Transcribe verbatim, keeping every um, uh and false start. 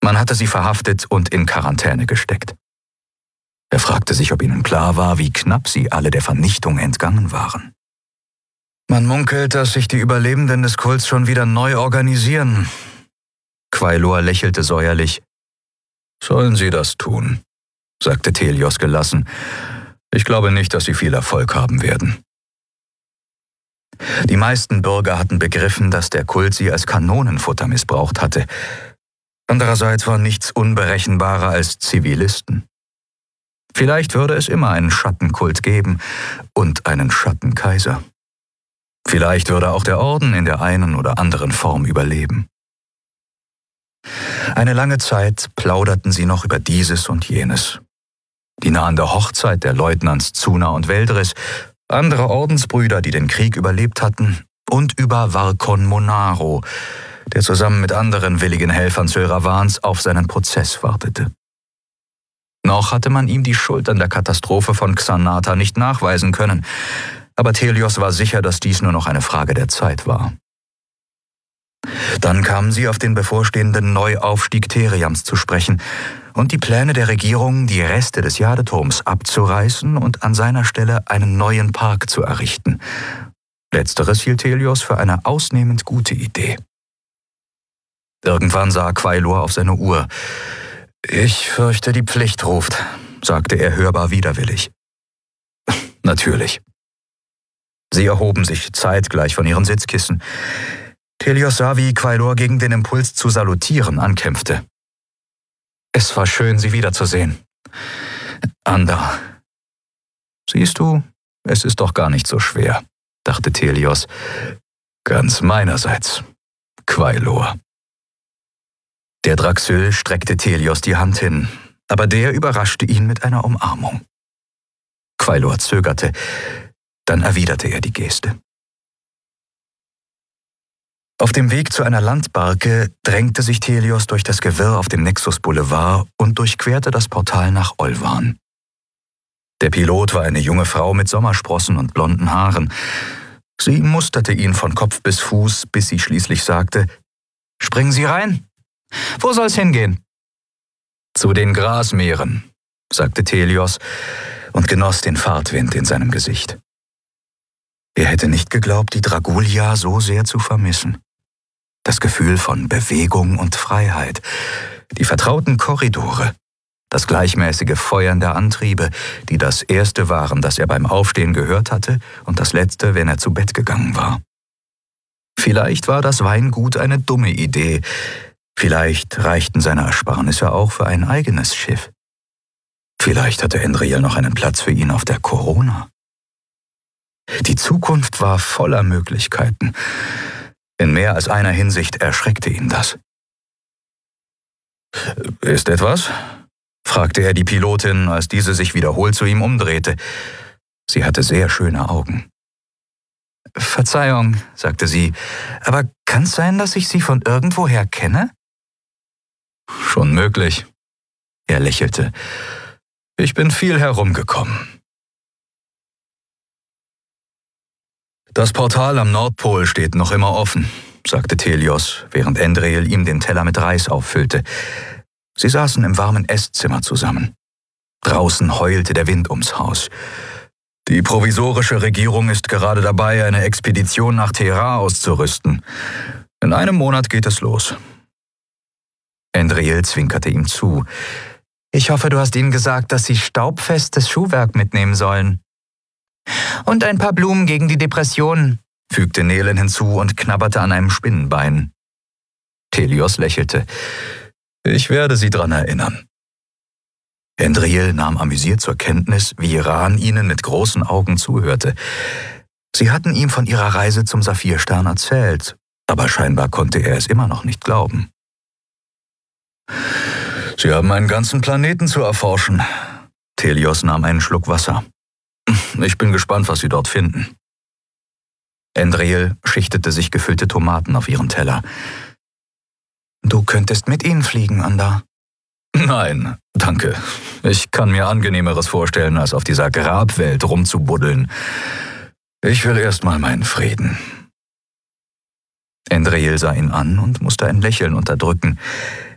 Man hatte sie verhaftet und in Quarantäne gesteckt. Er fragte sich, ob ihnen klar war, wie knapp sie alle der Vernichtung entgangen waren. Man munkelt, dass sich die Überlebenden des Kults schon wieder neu organisieren. Quailor lächelte säuerlich. Sollen sie das tun, sagte Thelios gelassen. Ich glaube nicht, dass sie viel Erfolg haben werden. Die meisten Bürger hatten begriffen, dass der Kult sie als Kanonenfutter missbraucht hatte. Andererseits war nichts unberechenbarer als Zivilisten. Vielleicht würde es immer einen Schattenkult geben und einen Schattenkaiser. Vielleicht würde auch der Orden in der einen oder anderen Form überleben. Eine lange Zeit plauderten sie noch über dieses und jenes. Die nahende Hochzeit der Leutnants Tsuna und Veldris, andere Ordensbrüder, die den Krieg überlebt hatten, und über Varkon Monaro, der zusammen mit anderen willigen Helfern Sylravans auf seinen Prozess wartete. Noch hatte man ihm die Schuld an der Katastrophe von Xanatha nicht nachweisen können, aber Thelios war sicher, dass dies nur noch eine Frage der Zeit war. Dann kamen sie auf den bevorstehenden Neuaufstieg Theriams zu sprechen und die Pläne der Regierung, die Reste des Jadeturms abzureißen und an seiner Stelle einen neuen Park zu errichten. Letzteres hielt Thelios für eine ausnehmend gute Idee. Irgendwann sah Quailor auf seine Uhr. »Ich fürchte, die Pflicht ruft«, sagte er hörbar widerwillig. »Natürlich.« Sie erhoben sich zeitgleich von ihren Sitzkissen. Thelios sah, wie Quailor gegen den Impuls zu salutieren ankämpfte. »Es war schön, Sie wiederzusehen. Anda.« »Siehst du, es ist doch gar nicht so schwer«, dachte Thelios. »Ganz meinerseits, Quailor.« Der Draxyl streckte Thelios die Hand hin, aber der überraschte ihn mit einer Umarmung. Quailor zögerte, dann erwiderte er die Geste. Auf dem Weg zu einer Landbarke drängte sich Thelios durch das Gewirr auf dem Nexus Boulevard und durchquerte das Portal nach Olvan. Der Pilot war eine junge Frau mit Sommersprossen und blonden Haaren. Sie musterte ihn von Kopf bis Fuß, bis sie schließlich sagte, »Springen Sie rein? Wo soll's hingehen?« »Zu den Grasmeeren«, sagte Thelios und genoss den Fahrtwind in seinem Gesicht. Er hätte nicht geglaubt, die Dragulia so sehr zu vermissen. Das Gefühl von Bewegung und Freiheit, die vertrauten Korridore, das gleichmäßige Feuern der Antriebe, die das erste waren, das er beim Aufstehen gehört hatte und das letzte, wenn er zu Bett gegangen war. Vielleicht war das Weingut eine dumme Idee, vielleicht reichten seine Ersparnisse auch für ein eigenes Schiff. Vielleicht hatte Endriel noch einen Platz für ihn auf der Corona. Die Zukunft war voller Möglichkeiten. In mehr als einer Hinsicht erschreckte ihn das. »Ist etwas?« fragte er die Pilotin, als diese sich wiederholt zu ihm umdrehte. Sie hatte sehr schöne Augen. »Verzeihung«, sagte sie, »aber kann es sein, dass ich Sie von irgendwoher kenne?« »Schon möglich.« Er lächelte. »Ich bin viel herumgekommen.« »Das Portal am Nordpol steht noch immer offen«, sagte Thelios, während Endriel ihm den Teller mit Reis auffüllte. Sie saßen im warmen Esszimmer zusammen. Draußen heulte der Wind ums Haus. »Die provisorische Regierung ist gerade dabei, eine Expedition nach Thera auszurüsten. In einem Monat geht es los.« Endriel zwinkerte ihm zu. »Ich hoffe, du hast ihnen gesagt, dass sie staubfestes Schuhwerk mitnehmen sollen.« »Und ein paar Blumen gegen die Depressionen«, fügte Nelen hinzu und knabberte an einem Spinnenbein. Thelios lächelte. »Ich werde Sie dran erinnern.« Endriel nahm amüsiert zur Kenntnis, wie Ran ihnen mit großen Augen zuhörte. Sie hatten ihm von ihrer Reise zum Saphirstern erzählt, aber scheinbar konnte er es immer noch nicht glauben. »Sie haben einen ganzen Planeten zu erforschen.« Thelios nahm einen Schluck Wasser. »Ich bin gespannt, was Sie dort finden.« Endriel schichtete sich gefüllte Tomaten auf ihren Teller. »Du könntest mit ihnen fliegen, Anda.« »Nein, danke. Ich kann mir Angenehmeres vorstellen, als auf dieser Grabwelt rumzubuddeln. Ich will erst mal meinen Frieden.« Endriel sah ihn an und musste ein Lächeln unterdrücken.